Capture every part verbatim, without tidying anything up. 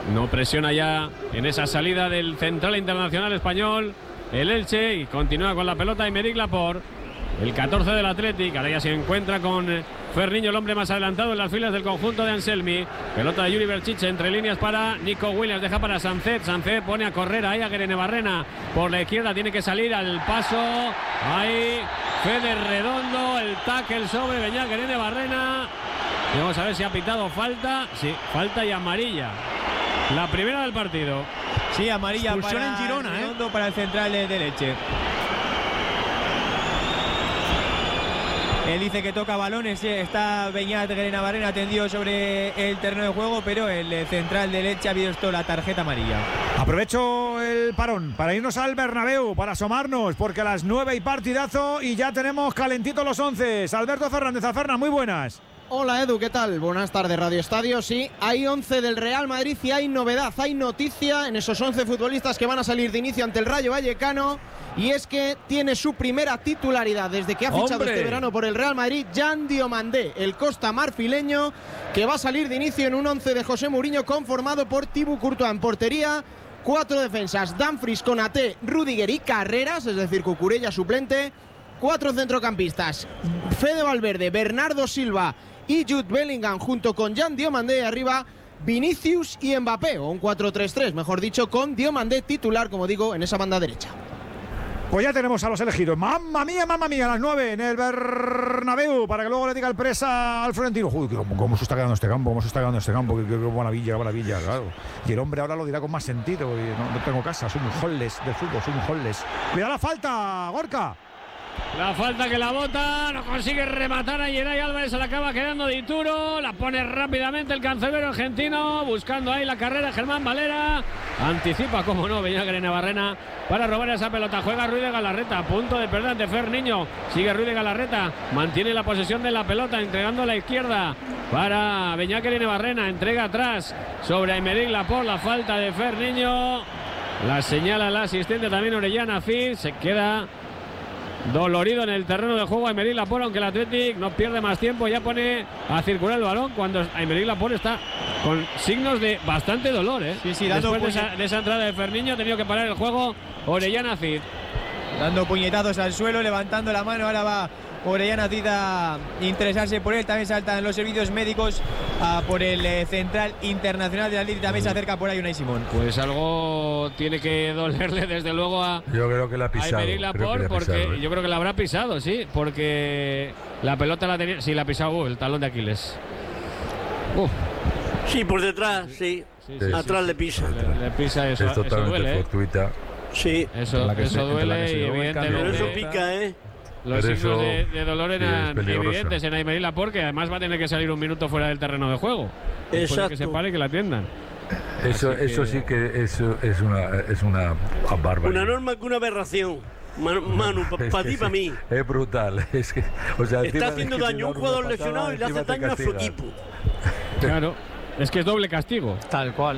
No presiona ya en esa salida del central internacional español el Elche y continúa con la pelota Aymeric Laporte, el catorce del Athletic. Ahora ya se encuentra con Ferniño, el hombre más adelantado en las filas del conjunto de Anselmi. Pelota de Yuri Berchiche entre líneas para Nico Williams, deja para Sancet. Sancet pone a correr ahí a Guerenebarrena por la izquierda, tiene que salir al paso. Ahí Fede Redondo, el tackle sobre Beñat Guerenebarrena. Y vamos a ver si ha pitado falta. Sí, falta y amarilla. La primera del partido. Sí, amarilla expulsión para en Girona, Redondo, ¿eh? para el central de, de Elche. Él dice que toca balones, está Beñat Guerenebarrena tendido sobre el terreno de juego, pero el central de Elche ha visto la tarjeta amarilla. Aprovecho el parón para irnos al Bernabéu, para asomarnos, porque a las nueve hay partidazo y ya tenemos calentitos los once. Alberto Fernández, Alferna, muy buenas. Hola Edu, ¿qué tal? Buenas tardes, Radio Estadio. Sí, hay once del Real Madrid y hay novedad, hay noticia en esos once futbolistas que van a salir de inicio ante el Rayo Vallecano, y es que tiene su primera titularidad desde que ha fichado ¡Hombre! este verano por el Real Madrid Jan Diomandé, el costa marfileño, que va a salir de inicio en un once de José Mourinho conformado por Thibaut Courtois en portería, cuatro defensas, Dumfries, Konaté, Rüdiger y Carreras, es decir, Cucurella suplente, cuatro centrocampistas, Fede Valverde, Bernardo Silva y Jude Bellingham junto con Jan Diomandé, arriba Vinicius y Mbappé, o un cuatro tres tres, mejor dicho, con Diomandé titular, como digo, en esa banda derecha. Pues ya tenemos a los elegidos. Mamma mía, mamma mía, a las nueve en el Bernabéu, para que luego le diga el presa al Florentino. Uy, ¿cómo, cómo se está quedando este campo? ¿Cómo se está quedando este campo? Qué, qué, qué maravilla, qué maravilla, claro. Y el hombre ahora lo dirá con más sentido. Y no, no tengo casa, soy un holles del fútbol, soy un holles. Cuidado la falta, Gorka. La falta que la bota, no consigue rematar a Yeray Álvarez, se la acaba quedando de Ituro, la pone rápidamente el cancerbero argentino, buscando ahí la carrera Germán Valera, anticipa, como no, Beñat Guerenebarrena para robar esa pelota, juega Ruiz de Galarreta, a punto de perder ante Ferniño, sigue Ruiz de Galarreta, mantiene la posesión de la pelota, entregando a la izquierda para Beñat Guerenebarrena, entrega atrás sobre Aymeric Laporte, la falta de Ferniño, la señala la asistente también Orellana Cid, se queda dolorido en el terreno de juego Aymeric Laporte, aunque el Athletic no pierde más tiempo, ya pone a circular el balón cuando Aymeric Laporte está con signos de bastante dolor, ¿eh? Sí, sí, dando después de esa, de esa entrada de Ferniño ha tenido que parar el juego Orellana Cid. Dando puñetazos al suelo, levantando la mano, ahora va Orellana Cid a interesarse por él, también saltan los servicios médicos a por el eh, central internacional de Athletic, también se acerca por ahí Unai Simón. Pues algo tiene que dolerle desde luego a Yo creo que la ha pisado. Aymeric Laporte, porque pisado, ¿eh? Yo creo que la habrá pisado, sí, porque la pelota la tenía, sí, la ha pisado, uh, el talón de Aquiles. Uh. Sí, por detrás, sí, sí, sí atrás sí, le pisa. Le, le pisa eso, es totalmente eso duele, fortuita. ¿eh? Sí, eso, eso se, duele y evidentemente. Pero eso pica, ¿eh? Los Pero signos eso, de, de dolor eran sí, evidentes en Aymeric Laporte, que además va a tener que salir un minuto fuera del terreno de juego. Exacto. Que se pare y que la atiendan. Eso, que, eso sí que eso es una es una barbaridad. Una norma que una aberración. Manu, Manu para pa ti y para mí. Es brutal. Es que, o sea, está haciendo daño a un jugador lesionado y le hace daño a su equipo. Claro. Es que es doble castigo. Tal cual.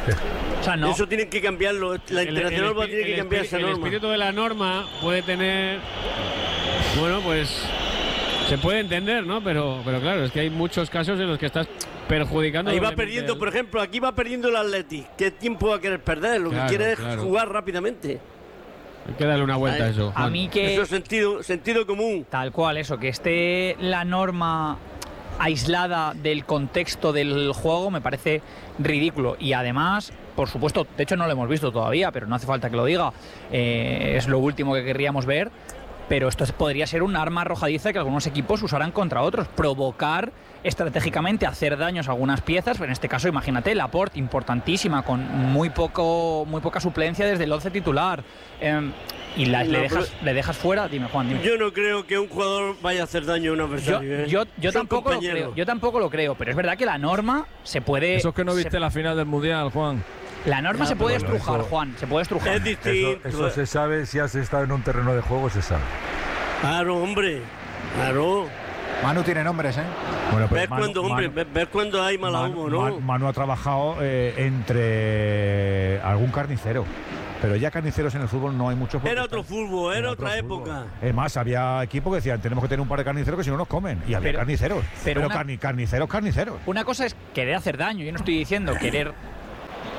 O sea, no. Eso tiene que cambiarlo. La internacional va a tener que cambiar esa norma. El espíritu de la norma puede tener. Bueno, pues. Se puede entender, ¿no? Pero, pero claro, es que hay muchos casos en los que estás perjudicando. Ahí va perdiendo, el... por ejemplo, aquí va perdiendo el Athletic. ¿Qué tiempo va a querer perder? Lo claro, que quiere claro. es jugar rápidamente. Hay que darle una vuelta a, a eso. A Juan. mí que. Eso es sentido, sentido común. Tal cual, eso, que esté la norma aislada del contexto del juego me parece ridículo. Y además, por supuesto, de hecho no lo hemos visto todavía, pero no hace falta que lo diga. Eh, es lo último que querríamos ver. Pero esto podría ser un arma arrojadiza que algunos equipos usarán contra otros. Provocar estratégicamente, hacer daños a algunas piezas. Pero en este caso, imagínate, Laporte, importantísima, con muy poco, muy poca suplencia desde el once titular. Eh, y la, no, le, dejas, le dejas fuera. Dime, Juan, dime. Yo no creo que un jugador vaya a hacer daño a un adversario. Yo, ¿eh? yo, yo, tampoco lo creo, yo tampoco lo creo. Pero es verdad que la norma se puede... Eso es que no viste se, la final del Mundial, Juan. La norma no, se puede bueno, estrujar, eso, Juan. Se puede estrujar. Es distinto. Eso, eso se sabe, si has estado en un terreno de juego, se sabe. Claro, hombre. Claro. Manu tiene nombres, ¿eh? Bueno, ver cuando, hombre, Manu, ver cuando hay mala Manu, humo, ¿no? Manu, Manu ha trabajado eh, entre algún carnicero. Pero ya carniceros en el fútbol no hay muchos. Era otro fútbol, era otra fútbol. época. Es más, había equipos que decían, tenemos que tener un par de carniceros que si no nos comen. Y había pero, carniceros. Pero, pero una, carni, carniceros, carniceros. Una cosa es querer hacer daño. Yo no estoy diciendo querer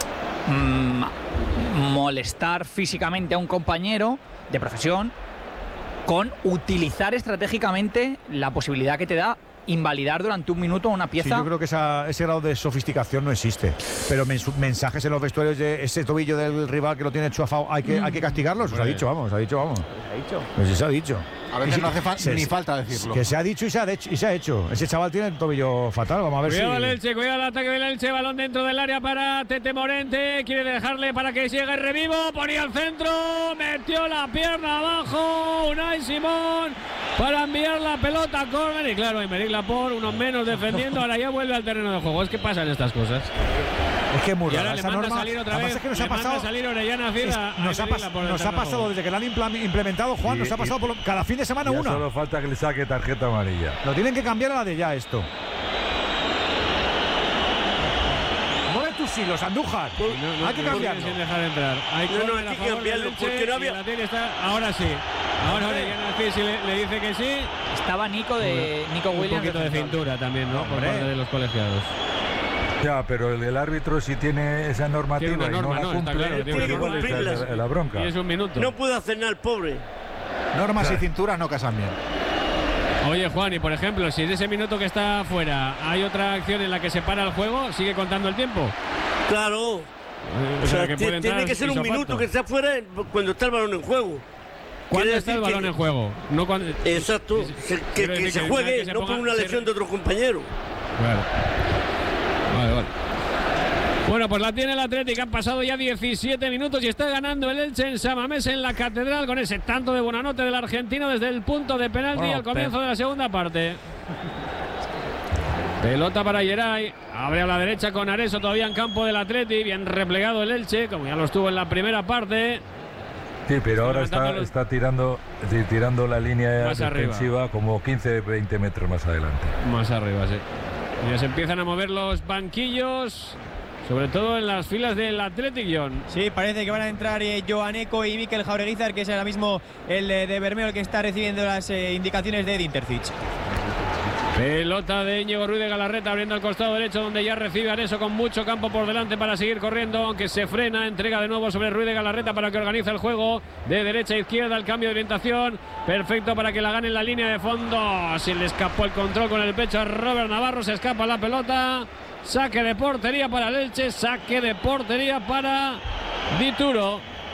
mm, molestar físicamente a un compañero de profesión con utilizar estratégicamente la posibilidad que te da invalidar durante un minuto una pieza. Sí, yo creo que esa, ese grado de sofisticación no existe. Pero mens- mensajes en los vestuarios de ese tobillo del rival que lo tiene chuafao, hay que, hay que castigarlo. Se ha dicho, vamos, se ha dicho, vamos. Se ha dicho. Pues sí, se ha dicho. A veces Y no sí, hace fa- se- ni falta decirlo. Que se ha dicho y se ha, hecho, y se ha hecho. Ese chaval tiene el tobillo fatal. Vamos a ver Cuidado si. el Elche, cuidado el ataque del Elche, balón dentro del área para Tete Morente, quiere dejarle para que llegue Revivo, ponía al centro, metió la pierna abajo, Unai Simón para enviar la pelota a córner y claro, Aymeric Laporte, unos menos defendiendo, ahora ya vuelve al terreno de juego. Es que pasan estas cosas. Es que es muy Y rara ahora le esa manda norma. a salir otra Además vez, es que nos le ha manda pasado. a salir Orellana Cid es- a- a nos ha, Aymeric pas- Laporte nos del ha terreno de pasado juego. desde que lo han impla- implementado, Juan, Y- nos ha y- pasado por lo- cada fin de semana Ya una. solo falta que le saque tarjeta amarilla. Lo tienen que cambiar a la de ya esto. Mueve tus hilos, Andújar. No, no, hay que no cambiarlo. sin dejar entrar. Hay No, no, córner hay a que favor cambiarlo, del Elche porque no y había- el ataque está- ahora sí. Ahora Orellana Cid sí le, le dice que sí. Estaba Nico de Nico Un Williams. poquito de central. cintura también, ¿no? Por Hombre. parte de los colegiados. Ya, pero el, el árbitro si tiene esa normativa Tiene una y norma, no la ¿no? Está cumple, claro, tiene pues una igual norma. es la- la, la bronca. Y es un minuto. No puede hacer nada el pobre. Normas y cinturas no casan bien. Oye, Juan, y por ejemplo, si en ese minuto que está fuera hay otra acción en la que se para el juego, ¿sigue contando el tiempo? Claro. O O sea, que ti- puede tiene entrar que ser un isopacto. minuto que está fuera cuando está el balón en juego. ¿Cuándo Quiere está el decir balón que- en juego? No cuando... Exacto. Se- que, Quiero que decir se que juegue, que se no ponga- por una se- lesión de otro compañero. Claro. Vale, vale. Bueno, pues la tiene el Atlético. Han pasado ya diecisiete minutos y está ganando el Elche en San Mamés, en la Catedral, con ese tanto de Buonanotte del argentino desde el punto de penalti Bueno, al comienzo pe- de la segunda parte. Pelota para Geray. Abre a la derecha con Areso todavía en campo del Atleti. Bien replegado el Elche, como ya lo estuvo en la primera parte. Sí, pero ahora está, levantando los- está tirando, sí, tirando la línea Más arriba. defensiva como quince veinte metros más adelante. Más arriba, sí. Ya se empiezan a mover los banquillos, sobre todo en las filas del Athletic, John. Sí, parece que van a entrar eh, Joaneco y Mikel Jaureguizar, que es ahora mismo el eh, de Bermeo el que está recibiendo las eh, indicaciones de Edin Terzic. Pelota de Íñigo Ruiz de Galarreta abriendo al costado derecho, donde ya recibe Areso con mucho campo por delante para seguir corriendo, aunque se frena, entrega de nuevo sobre Ruiz de Galarreta para que organice el juego de derecha a izquierda, el cambio de orientación perfecto para que la gane en la línea de fondo. Se le escapó el control con el pecho a Robert Navarro, se escapa la pelota, saque de portería para el Elche, saque de portería para Dituro.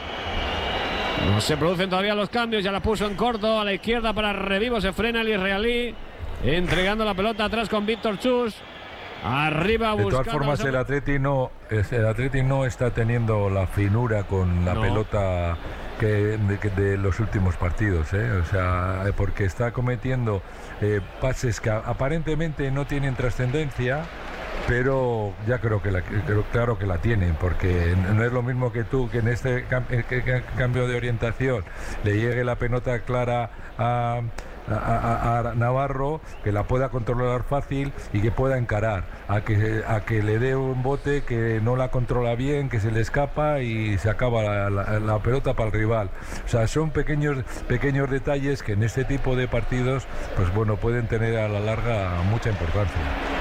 No se producen todavía los cambios, ya la puso en corto a la izquierda para Revivo, se frena el israelí, entregando la pelota atrás con Víctor Chus. Arriba De buscando. todas formas, el Atleti no, es- el Atleti no está teniendo la finura con la No. pelota que de, que de los últimos partidos, ¿eh? O sea, eh, porque está cometiendo eh, pases que a- aparentemente no tienen trascendencia, pero ya creo que la, creo, claro que la tienen, porque no es lo mismo que tú que en este cam- eh, que- que cambio de orientación le llegue la pelota clara a A, a- a Navarro, que la pueda controlar fácil y que pueda encarar, a que, a que le dé un bote que no la controla bien, que se le escapa y se acaba la, la- la pelota para el rival. O sea, son pequeños, pequeños detalles que en este tipo de partidos, pues bueno, pueden tener a la larga mucha importancia.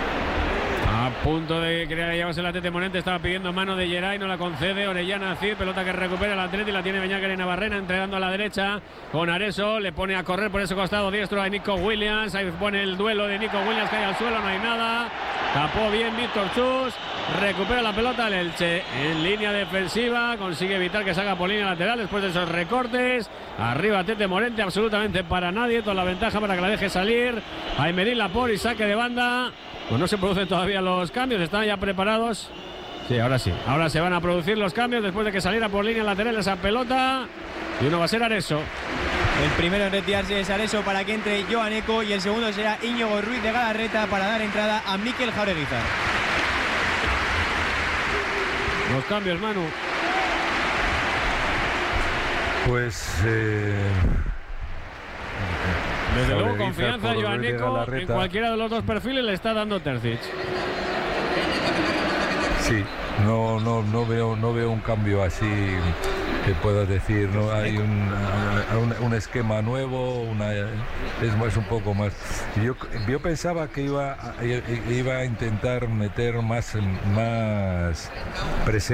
A punto de crear llevarse el Atleti Morente, estaba pidiendo mano de Geray, no la concede. Orellana Cid, pelota que recupera el Atleti, la tiene Beñáquer y Navarrena, entregando a la derecha con Areso, le pone a correr por ese costado diestro a Nico Williams, ahí pone el duelo de Nico Williams, cae al suelo, no hay nada, tapó bien Víctor Chus, recupera la pelota el Elche en línea defensiva, consigue evitar que salga por línea lateral después de esos recortes, arriba Tete Morente, absolutamente para nadie, toda la ventaja para que la deje salir, Aymeric Laporte y saque de banda. Pues no se producen todavía los cambios, están ya preparados. Sí, ahora sí. Ahora se van a producir los cambios después de que saliera por línea lateral esa pelota. Y uno va a ser Areso. El primero en retirarse es Areso para que entre Joaneco y el segundo será Íñigo Ruiz de Galarreta para dar entrada a Mikel Jaureguizar. Los cambios, Manu. Pues eh, Desde luego, Jaureguizar confianza a por Ruiz de Joaneco en Galarreta. cualquiera de los dos perfiles le está dando Terzic. Sí, no, no, no veo, no veo un cambio así que puedas decir, no hay un, un, un esquema nuevo, una, es más un poco más. Yo, yo pensaba que iba, a- iba a intentar meter más, más presencia